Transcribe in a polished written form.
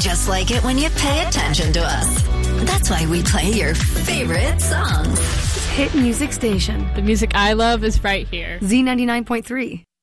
just like it when you pay attention to us. That's why we play your favorite songs. Hit music station. The music I love is right here. Z99.3.